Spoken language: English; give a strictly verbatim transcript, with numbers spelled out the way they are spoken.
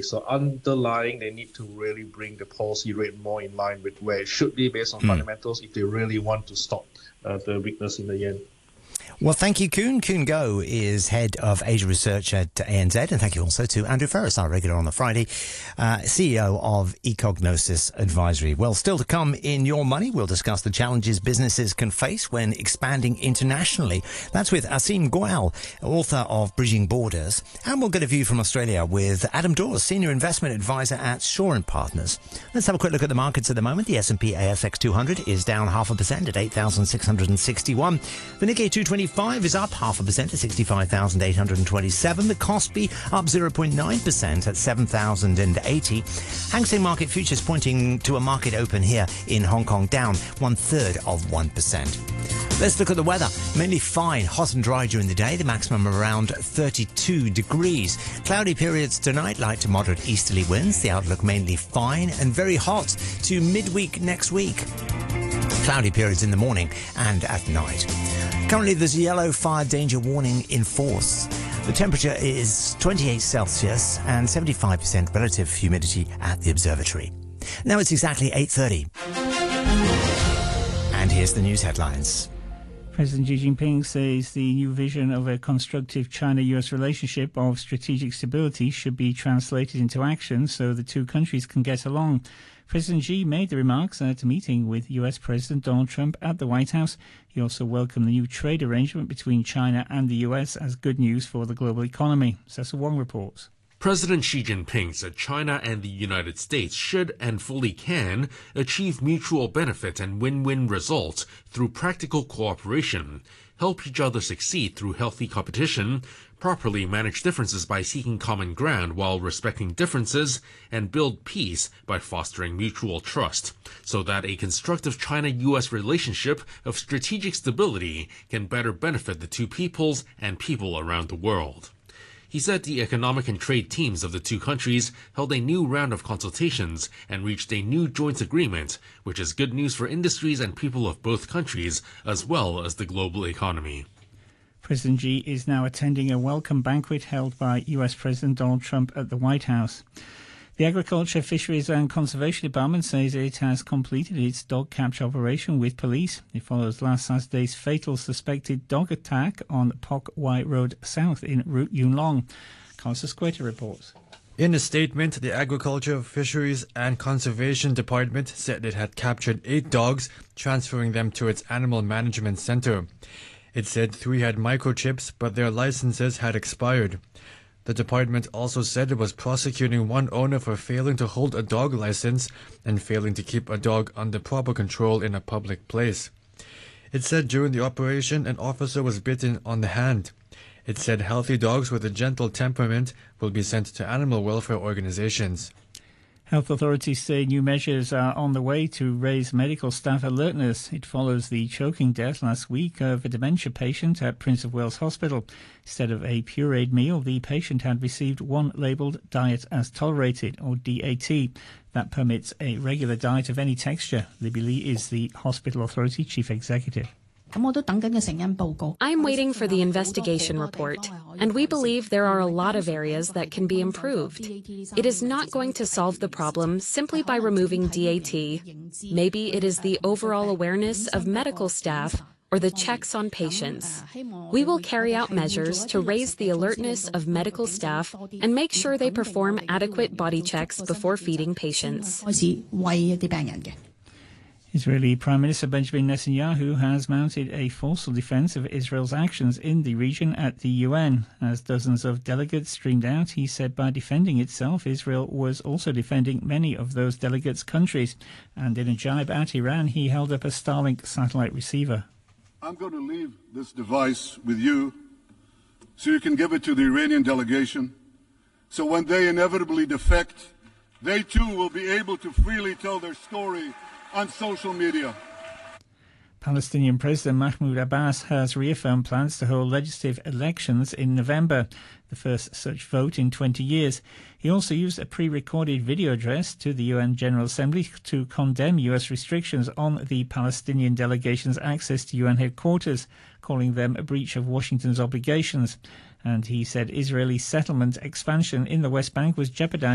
So underlying, they need to really bring the policy rate more in line with where it should be based on mm. fundamentals if they really want to stop uh, the weakness in the yen. Well, thank you, Koen. Koen Go is head of Asia Research at A N Z, and thank you also to Andrew Ferris, our regular on the Friday, uh, C E O of Ecognosis Advisory. Well, still to come in Your Money, we'll discuss the challenges businesses can face when expanding internationally. That's with Asim Goel, author of Bridging Borders, and we'll get a view from Australia with Adam Dawes, Senior Investment Advisor at Shaw and Partners. Let's have a quick look at the markets at the moment. The S and P A S X two hundred is down half a percent at eight thousand six hundred sixty-one. The Nikkei two twenty-five is up half a percent at sixty-five thousand eight hundred twenty-seven. The Kospi up zero point nine percent at seven thousand eighty. Hang Seng Market Futures pointing to a market open here in Hong Kong down one third of one percent. Let's look at the weather. Mainly fine, hot and dry during the day. The maximum around thirty-two degrees. Cloudy periods tonight, light to moderate easterly winds. The outlook mainly fine and very hot to midweek next week. Cloudy periods in the morning and at night. Currently, there's a yellow fire danger warning in force. The temperature is twenty-eight Celsius and seventy-five percent relative humidity at the observatory. Now it's exactly eight thirty. And here's the news headlines. President Xi Jinping says the new vision of a constructive China-U S relationship of strategic stability should be translated into action so the two countries can get along. President Xi made the remarks at a meeting with U S President Donald Trump at the White House. He also welcomed the new trade arrangement between China and the U S as good news for the global economy. Cecil Wong reports. President Xi Jinping said China and the United States should and fully can achieve mutual benefit and win-win results through practical cooperation, help each other succeed through healthy competition, properly manage differences by seeking common ground while respecting differences, and build peace by fostering mutual trust, so that a constructive China-U S relationship of strategic stability can better benefit the two peoples and people around the world. He said the economic and trade teams of the two countries held a new round of consultations and reached a new joint agreement, which is good news for industries and people of both countries, as well as the global economy. President Xi is now attending a welcome banquet held by U S President Donald Trump at the White House. The Agriculture, Fisheries and Conservation Department says it has completed its dog capture operation with police. It follows last Saturday's fatal suspected dog attack on Pok Wai Road South in Yuen Long. Carlos Escueta reports. In a statement, the Agriculture, Fisheries and Conservation Department said it had captured eight dogs, transferring them to its Animal Management Center. It said three had microchips, but their licenses had expired. The department also said it was prosecuting one owner for failing to hold a dog license and failing to keep a dog under proper control in a public place. It said during the operation an officer was bitten on the hand. It said healthy dogs with a gentle temperament will be sent to animal welfare organizations. Health authorities say new measures are on the way to raise medical staff alertness. It follows the choking death last week of a dementia patient at Prince of Wales Hospital. Instead of a pureed meal, the patient had received one labelled Diet as Tolerated, or D A T. That permits a regular diet of any texture. Libby Lee is the Hospital Authority Chief Executive. I'm waiting for the investigation report, and we believe there are a lot of areas that can be improved. It is not going to solve the problem simply by removing D A T. Maybe it is the overall awareness of medical staff or the checks on patients. We will carry out measures to raise the alertness of medical staff and make sure they perform adequate body checks before feeding patients. Israeli Prime Minister Benjamin Netanyahu has mounted a forceful defence of Israel's actions in the region at the U N. As dozens of delegates streamed out, he said by defending itself, Israel was also defending many of those delegates' countries. And in a jibe at Iran, he held up a Starlink satellite receiver. I'm going to leave this device with you so you can give it to the Iranian delegation. So when they inevitably defect, they too will be able to freely tell their story on social media. Palestinian President Mahmoud Abbas has reaffirmed plans to hold legislative elections in November, the first such vote in twenty years. He also used a pre-recorded video address to the U N General Assembly to condemn U S restrictions on the Palestinian delegation's access to U N headquarters, calling them a breach of Washington's obligations. And he said Israeli settlement expansion in the West Bank was jeopardized